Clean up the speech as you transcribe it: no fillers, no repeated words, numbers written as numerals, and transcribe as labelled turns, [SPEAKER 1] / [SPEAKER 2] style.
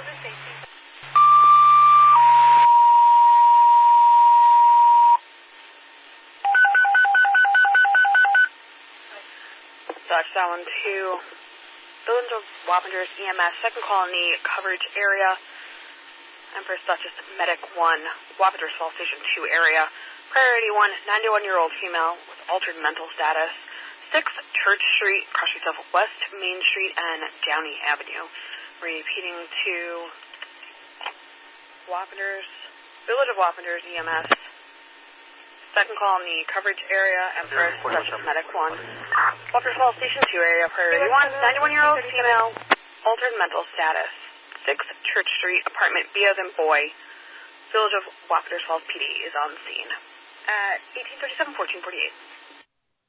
[SPEAKER 1] service station.
[SPEAKER 2] Dutch Island 2, Village of Wappingers EMS, second call in the coverage area. Empress Duchess Medic 1, Wappingers Fall Station 2 area. Priority 1, 91-year-old female with altered mental status. 6 Church Street, cross streets of West Main Street and Downey Avenue. Repeating to Wappingers, Village of Wappingers EMS. Second call in the coverage area, Empress Duchess Medic 1. Wappingers Fall Station 2 area, priority 1, 91-year-old female, altered mental status. 6 Church Street, apartment B as in boy. Village of Wappingers Falls PD is on scene at 1837-1448.